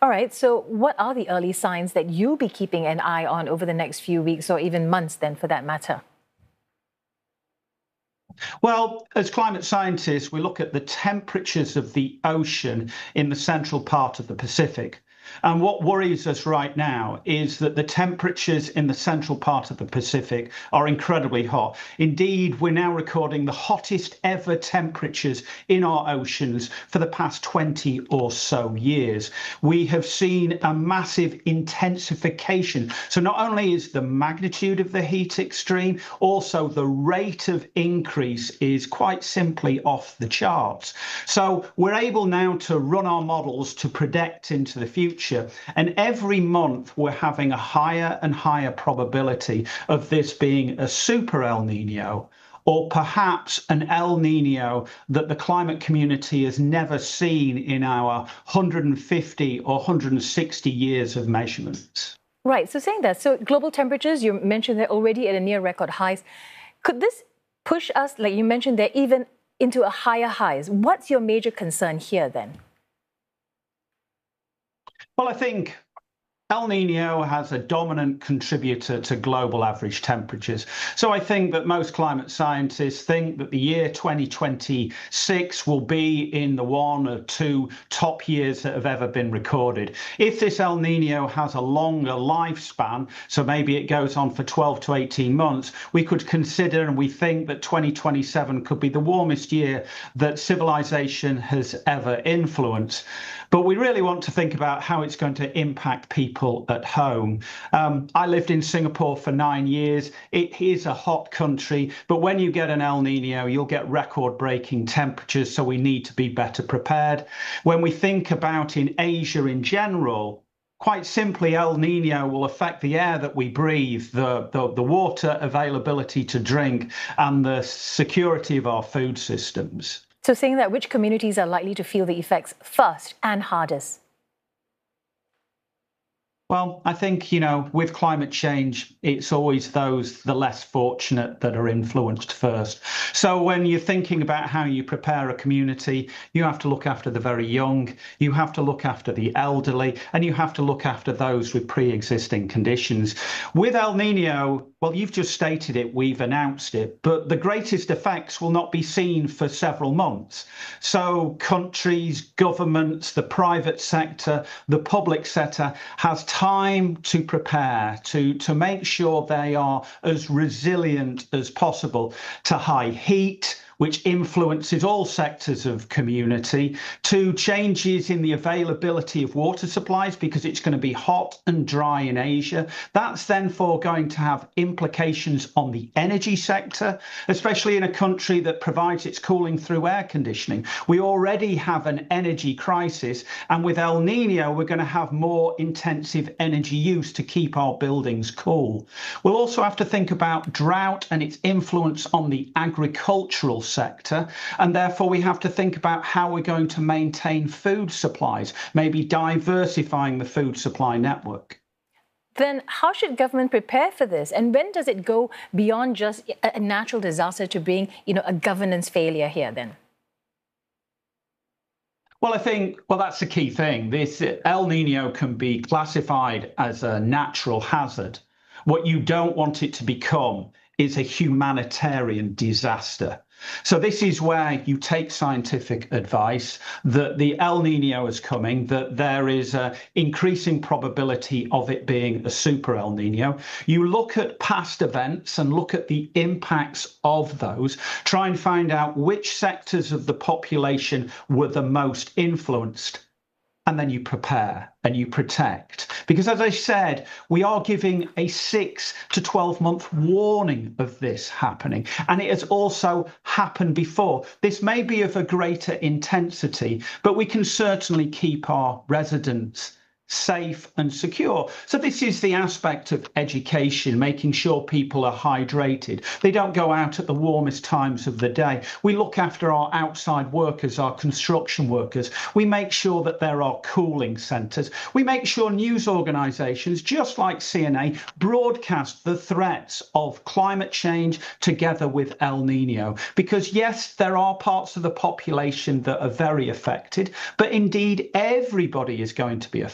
All right, so what are the early signs that you'll be keeping an eye on over the next few weeks or even months, then, for that matter? Well, as climate scientists, we look at the temperatures of the ocean in the central part of the Pacific. And what worries us right now is that the temperatures in the central part of the Pacific are incredibly hot. Indeed, we're now recording the hottest ever temperatures in our oceans for the past 20 or so years. We have seen a massive intensification. So not only is the magnitude of the heat extreme, also the rate of increase is quite simply off the charts. So we're able now to run our models to predict into the future. And every month we're having a higher and higher probability of this being a super El Nino, or perhaps an El Nino that the climate community has never seen in our 150 or 160 years of measurements. Right, so saying that, so global temperatures, you mentioned they're already at a near record highs. Could this push us, like you mentioned, they're even into a higher highs? What's your major concern here then? Well, I think El Nino has a dominant contributor to global average temperatures. So I think that most climate scientists think that the year 2026 will be in the one or two top years that have ever been recorded. If this El Nino has a longer lifespan, so maybe it goes on for 12 to 18 months, we could consider and we think that 2027 could be the warmest year that civilization has ever influenced. But we really want to think about how it's going to impact people at home. I lived in Singapore for 9 years. It is a hot country, but when you get an El Nino, you'll get record-breaking temperatures, so we need to be better prepared. When we think about in Asia in general, quite simply, El Nino will affect the air that we breathe, the water availability to drink, and the security of our food systems. So saying that, which communities are likely to feel the effects first and hardest? Well, I think, with climate change, it's always the less fortunate that are influenced first. So when you're thinking about how you prepare a community, you have to look after the very young, you have to look after the elderly, and you have to look after those with pre-existing conditions. With El Nino, well, you've just stated it, we've announced it, but the greatest effects will not be seen for several months. So countries, governments, the private sector, the public sector has time to prepare, to make sure they are as resilient as possible to high heat, which influences all sectors of community, to changes in the availability of water supplies because it's going to be hot and dry in Asia. That's then going to have implications on the energy sector, especially in a country that provides its cooling through air conditioning. We already have an energy crisis, and with El Nino, we're going to have more intensive energy use to keep our buildings cool. We'll also have to think about drought and its influence on the agricultural sector, and therefore we have to think about how we're going to maintain food supplies, maybe diversifying the food supply network. Then how should government prepare for this? And when does it go beyond just a natural disaster to being, a governance failure here then? Well, I think, that's the key thing. This El Nino can be classified as a natural hazard. What you don't want it to become is a humanitarian disaster. So this is where you take scientific advice that the El Nino is coming, that there is an increasing probability of it being a super El Nino. You look at past events and look at the impacts of those, try and find out which sectors of the population were the most influenced. And then you prepare and you protect. Because as I said, we are giving a 6 to 12-month warning of this happening. And it has also happened before. This may be of a greater intensity, but we can certainly keep our residents safe and secure. So this is the aspect of education, making sure people are hydrated. They don't go out at the warmest times of the day. We look after our outside workers, our construction workers. We make sure that there are cooling centres. We make sure news organisations, just like CNA, broadcast the threats of climate change together with El Nino. Because yes, there are parts of the population that are very affected, but indeed everybody is going to be affected.